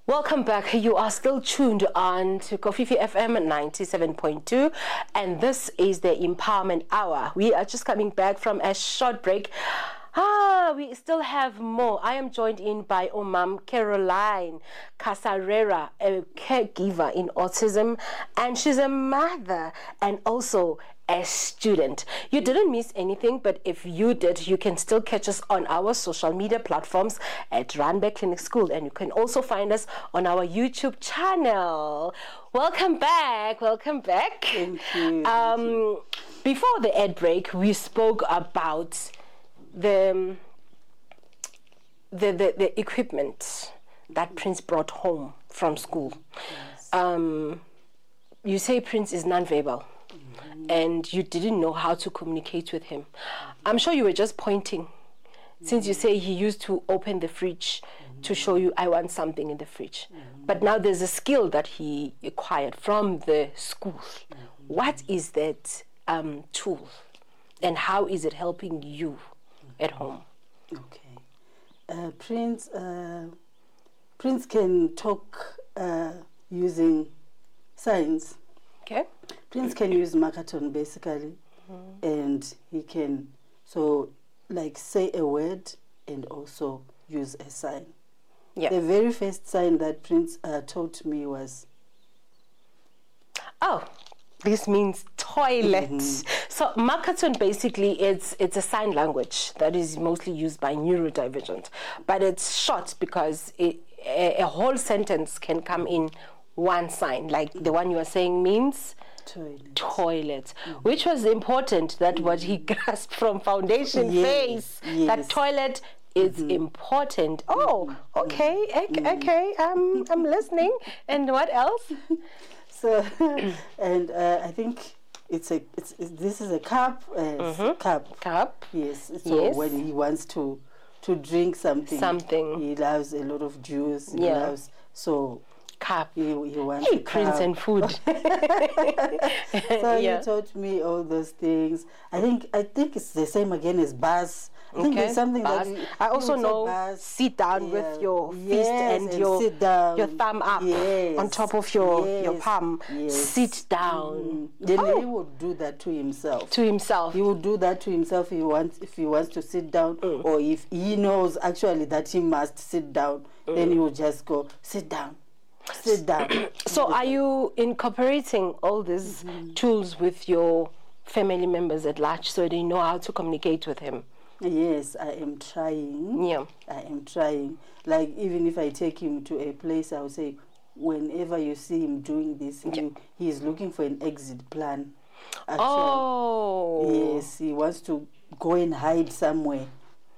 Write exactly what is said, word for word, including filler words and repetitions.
Welcome back. You are still tuned on to Kofifi F M ninety-seven point two, and this is the Empowerment Hour. We are just coming back from a short break. Ah, we still have more. I am joined in by Omam Caroline Casarera, a caregiver in autism, and she's a mother and also a student. You didn't miss anything, but if you did, you can still catch us on our social media platforms at Randburg Clinic School, and you can also find us on our YouTube channel. Welcome back. Welcome back. Thank you. Um, before the ad break, we spoke about the the the, the equipment that Prince brought home from school. Yes. Um, you say Prince is nonverbal, mm-hmm. and you didn't know how to communicate with him. I'm sure you were just pointing, mm-hmm. since you say he used to open the fridge mm-hmm. to show you, I want something in the fridge. Mm-hmm. But now there's a skill that he acquired from the school. Mm-hmm. What is that um, tool, and how is it helping you at home? Okay. Uh, Prince uh, Prince can talk uh, using signs. Okay. Prince can use Makaton basically, mm-hmm. and he can so like say a word and also use a sign. Yeah. The very first sign that Prince uh, taught me was, oh, this means toilet. Mm-hmm. So Makaton basically it's it's a sign language that is mostly used by neurodivergent, but it's short because it, a, a whole sentence can come in one sign, like the one you are saying means toilet, toilet mm-hmm. which was important that mm-hmm. what he grasped from foundation yes. phase, yes. that toilet is mm-hmm. important. Oh, okay, okay, okay. Um, I'm listening. And what else? So, and uh, I think it's a it's, it's this is a cup. Uh, mm-hmm. Cup. Cup. Yes. So yes. when he wants to to drink something, something, he loves a lot of juice. He yeah. loves so cup. He, he wants hey, a Prince cup. and food. So yeah. he taught me all those things. I think I think it's the same again as bus. I think okay. there's something bus. that we, I also know bus. sit down yeah. with your yes, fist and, and your sit down. your thumb up yes. on top of your, yes. your palm. Yes. Sit down. Mm. Then oh. he would do that to himself. To himself. He would do that to himself if he wants if he wants to sit down, mm. or if he knows actually that he must sit down, mm. then he would just go sit down. Sit down. So are you incorporating all these mm-hmm. tools with your family members at large so they know how to communicate with him? Yes, I am trying. Yeah. I am trying. Like, even if I take him to a place, I will say, whenever you see him doing this, yeah. he, he is looking for an exit plan. Actually. Oh. Yes, he wants to go and hide somewhere.